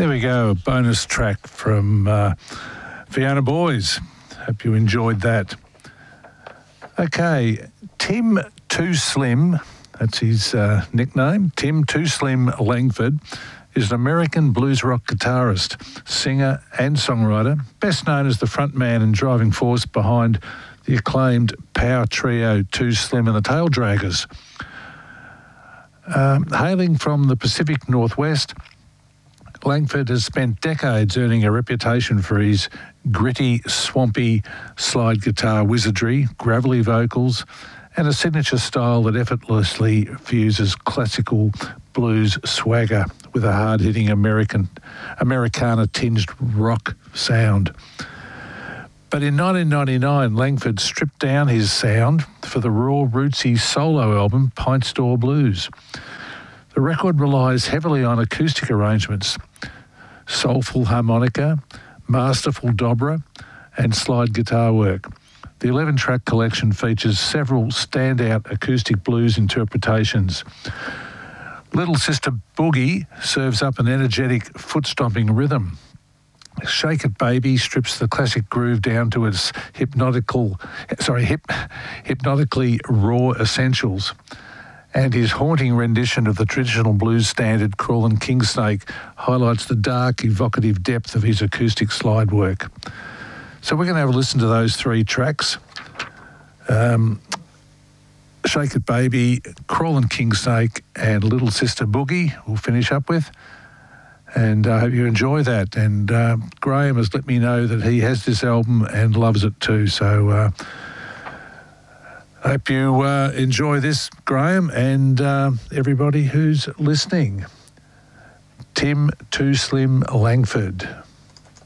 There we go, a bonus track from Fiona Boys. Hope you enjoyed that. Okay, Tim Too Slim, that's his nickname, Tim Too Slim Langford, is an American blues rock guitarist, singer and songwriter, best known as the frontman and driving force behind the acclaimed power trio Too Slim and the Tail Draggers. Hailing from the Pacific Northwest, Langford has spent decades earning a reputation for his gritty, swampy slide guitar wizardry, gravelly vocals, and a signature style that effortlessly fuses classical blues swagger with a hard-hitting Americana-tinged rock sound. But in 1999, Langford stripped down his sound for the raw, rootsy solo album, Pint Store Blues. The record relies heavily on acoustic arrangements, soulful harmonica, masterful dobra, and slide guitar work. The 11-track collection features several standout acoustic blues interpretations. Little Sister Boogie serves up an energetic foot-stomping rhythm. Shake It Baby strips the classic groove down to its hypnotically raw essentials. And his haunting rendition of the traditional blues standard Crawlin' Kingsnake highlights the dark, evocative depth of his acoustic slide work. So we're going to have a listen to those three tracks. Shake It Baby, Crawlin' Kingsnake and Little Sister Boogie we'll finish up with. And I hope you enjoy that. And Graham has let me know that he has this album and loves it too. So I hope you enjoy this, Graham, and everybody who's listening. Tim Too Slim Langford.